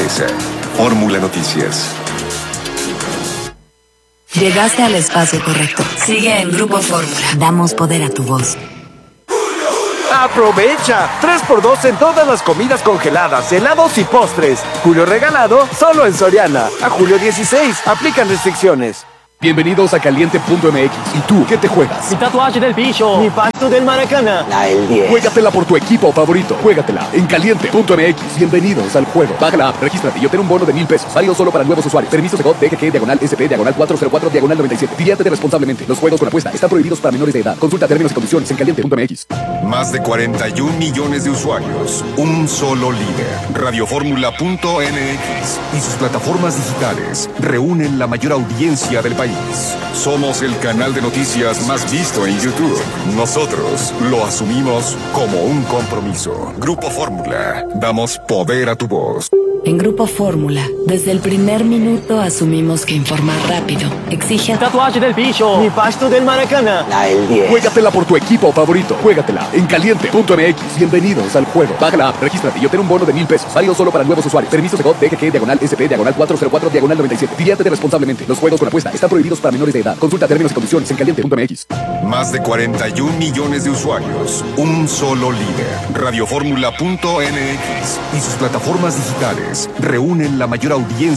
certeza. Fórmula Noticias. Llegaste al espacio correcto. Sigue en Grupo Fórmula. Damos poder a tu voz. ¡Aprovecha! 3x2 en todas las comidas congeladas, helados y postres. Julio regalado, solo en Soriana. A julio 16, aplican restricciones. Bienvenidos a Caliente.mx. ¿Y tú qué te juegas? Mi tatuaje del bicho. Mi pacto del Maracaná. La del 10. Juégatela por tu equipo favorito. Juégatela en Caliente.mx. Bienvenidos al juego. Baja la app, regístrate y obtén un bono de $1,000. Válido solo para nuevos usuarios. Permiso de GOT, DGG, /SP, /404, /97. Diviértete responsablemente. Los juegos con apuesta están prohibidos para menores de edad. Consulta términos y condiciones en Caliente.mx. Más de 41 millones de usuarios. Un solo líder. Radioformula.mx y sus plataformas digitales reúnen la mayor audiencia del país. Somos el canal de noticias más visto en YouTube. Nosotros lo asumimos como un compromiso. Grupo Fórmula. Damos poder a tu voz. En Grupo Fórmula, desde el primer minuto asumimos que informar rápido exige Mi tatuaje del bicho. Mi pacto del Maracaná. La del 10. Juégatela por tu equipo favorito. Juégatela en Caliente.mx. Bienvenidos al juego. Baja la app, regístrate y obtén un bono de $1,000. Válido solo para nuevos usuarios. Permiso de GOT, DGG, /SP, /404, /97. Diviértete responsablemente. Los juegos con apuesta están prohibidos para menores de edad. Consulta términos y condiciones en Caliente.mx. Más de 41 millones de usuarios. Un solo líder. Radioformula.mx y sus plataformas digitales reúnen la mayor audiencia